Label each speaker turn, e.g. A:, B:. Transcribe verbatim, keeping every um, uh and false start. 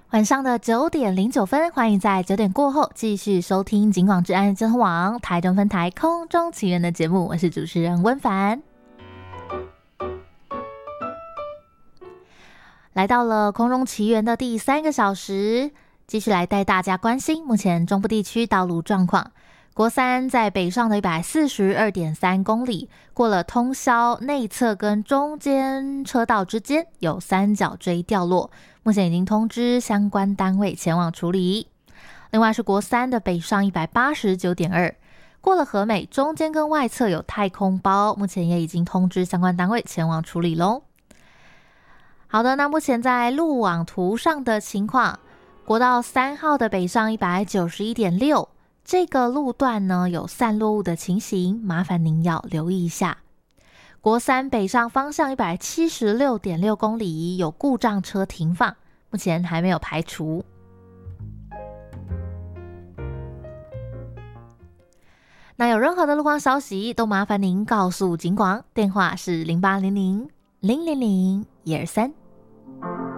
A: 晚上的九点零九分，欢迎在九点过后继续收听警广治安交通网台中分台空中奇缘的节目，我是主持人温凡。来到了空中奇缘的第三个小时，继续来带大家关心目前中部地区道路状况。国三在北上的一百四十二点三公里，过了通霄内侧跟中间车道之间有三角锥掉落，目前已经通知相关单位前往处理。另外是国三的北上一百八十九点二，过了和美中间跟外侧有太空包，目前也已经通知相关单位前往处理咯。好的，那目前在路网图上的情况，国道三号的北上一百九十一点六，这个路段呢有散落物的情形，麻烦您要留意一下。国三北上方向一百七十六点六公里有故障车停放，目前还没有排除。那有任何的路况消息都麻烦您告诉警广，电话是零八零零零零零一二三。